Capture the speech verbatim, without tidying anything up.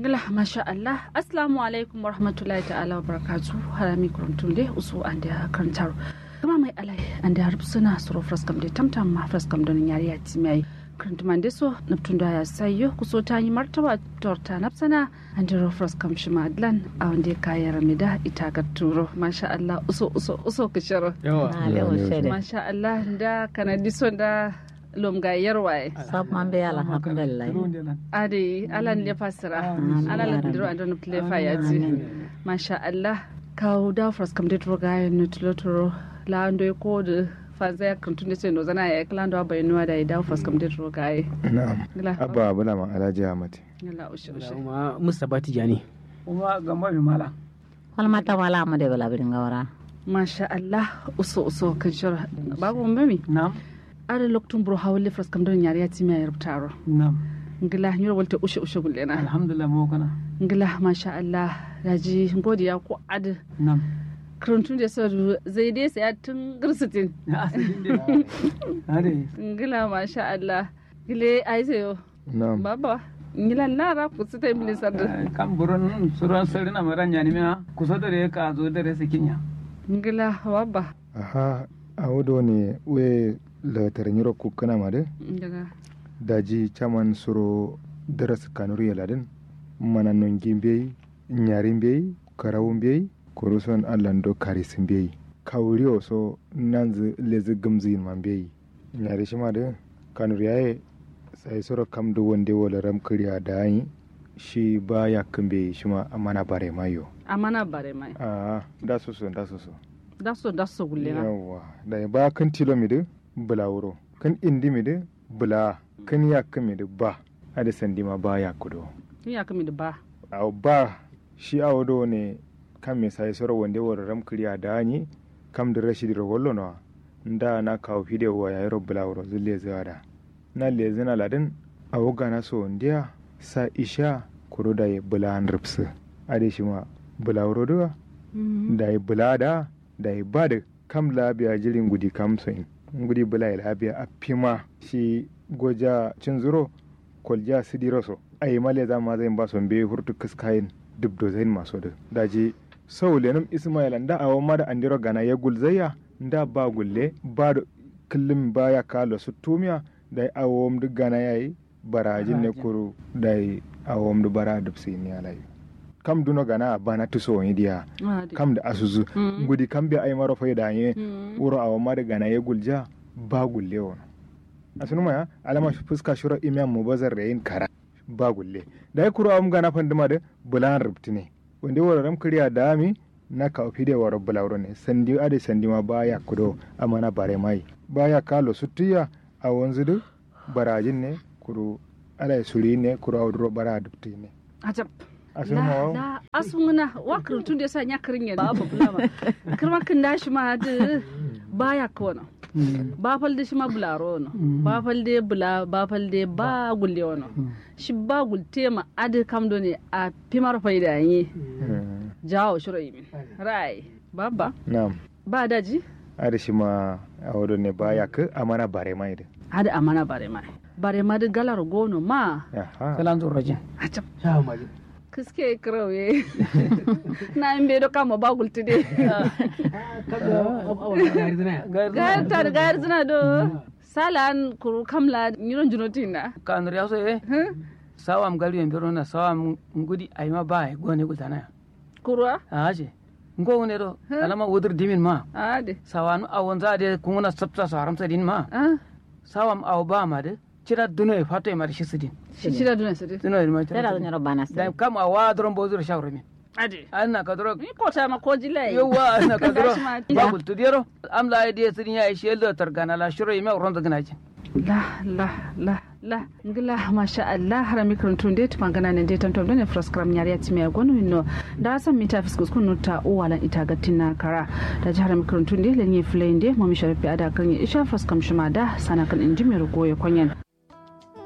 Ngala masha Allah. Assalamu alaikum warahmatullahi ta'ala wabarakatuh. Harami kuruntum de usu ande karantar. Kuma mai alai ande harb suna suro fraskam de tamtam ma fraskam don yari ya timai. Kuruntum ande so naptunda ya sayo kuso ta yi martaba torta napsana ande ro fraskam shima adlan a wande kaya ramida ita ga turo. Masha Allah uso uso uso kisharo. Yawa. Masha Allah da kanadiso da lom ga yarwaye sab man be alhamdulillah ade alan le fasira alan le diro andon ple fayati masha Allah kawo da fras kam de tro ga no tlo la ando ko de faza kan tunde se no zana ya klando bayinu da da fras kam de tro ga na'am abba bula ma alhaji ahmad Allah ushe ushe kuma mustafa tijani kuma gamba bi mala wal mata wala ma de bala bidin gawara masha Allah uso uso kan shara babu mami na'am ada loktun bro hawle fras kam don yari ya timi ya rubtaro na'am ngila nyoro walta ushe ushe gullena alhamdulillah mo kana ngila masha Allah daji godiya ko ad na'am karantun da sau zai dai saya tun girsitin ya asalin dai ade ngila masha Allah gile ai sayo na'am baba ngila lara ku sita iblis sarda kam buron suran sarina maran yani ma kusa da ka zo da resikinya ngila baba aha awodo ne we la taranyiro ku kana made daga daji chaman suro daras kanuri yaladin manan gimbe nyarimbe karawumbe koroson allando karisimbe kawriyo so nanzu lezi gamzin mambe nyari shima de kanuri yaye sai suro kamdu wonde wala ram kriya dai shi baya kambe shima amana bare mayo amana bare mai ah da so so da so so da so da so gullena yawa da ba kan tilomide bula wuro kan indi mi de bula kan ya kami de ba ada sandi ma ba ya kudo ni ya kami da ba aw ba shi awdo ne kam me sai soro wonde woro ram kriya dani kam de rashid ro wollo no nda na kaw fide wa ya ro bula wuro zulle zada na le zina ladin awoga na so ndia sa isha kudo da bula an ripsu ade shi ma bula wuro do da bula da da ba da kam labiya jirin gudi kam so in ngudi bula labiya a pima shi goja cin zuro kolja sidiroso ai male za ma zai ba son be hurtu kaskayin dubdo zain maso da daji sau lenum ismail nda awo ma da andiro gana ya gulzaya nda ba gulle ba kullum baya kalo su tumiya da awo mu gana yayi barajin ne kuru da awo mu bara dubsi ni alai kam duno gana bana tuso wani diya kam da asuzu ngudi kam be ay maro fayda ye wuro awo ma da gana ya gulja ba gulle won asunuma ya alama fuska shura imam mubazar da yin kara ba gulle da kuro am gana fanduma da bulan rubtine wanda wuro ram kriya dami na ka ofide waro bulawro ne sandi ade sandi ma baya kudo amana bare mai baya kalo sutiya a wanzu barajin ne kuro ala suri ne kuro awdro bara dubtine ajab asunuma la asunguna wakar tun da sa nya kirin ya babu bulama kirma kin dashi ma da baya kono ba falde shi ma bularo no ba falde bula ba falde ba gulle wono shi ba gulte ma ade kam do ne a pimar faida yi jawo shiro yimin rai baba na'am ba daji ada shi ma awodo ne baya ka amana bare mai da ada amana bare mai bare ma da galar gono ma aha kalan zo rajin ajab ya maji kiske krawe na imbe do kama ba gulte de gar tar gar zina do salan kuru kamla nyiron junotina kanuri yaso e sawam gari en berona sawam ngudi ayma ba gone gultana kurwa aje ngo ne do alama wodur dimin ma ade sawan awon za de kunguna sabta sa haramta din ma ah sawam aw ba ma de cira duno e fato e mar shisidin shishira duna sade duno e ma tara nyoro bana da kam awa dron bozur shawre min ade anna kadro ni ko ta ma ko jilai yawa anna kadro ba gultu dero am la de sidin ya shi eldo targana la shuro me ronda gnaji la la la la ngila masha Allah harami karantun dai tufan gana ne dai tantom da ne froskram nyari ya timi agonu no da san mita fiskus kun ta uwala ita gatina kara da jihar karantun dai lenye flende mu mi sharafi ada kan ya isha froskam shima da sana kan inji mai rugo ya kwanyan